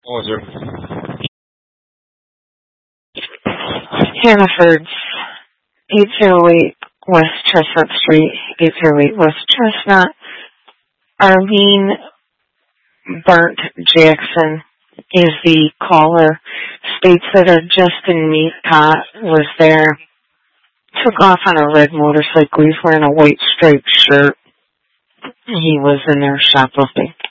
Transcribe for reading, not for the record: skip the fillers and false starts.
What was it? Hannaford's 808 West Chestnut Street, 808 West Chestnut. Arlene Burnt Jackson is the caller. States that a Justin Meatcott was there. Took off on a red motorcycle. He's wearing a white striped shirt. He was in there shoplifting.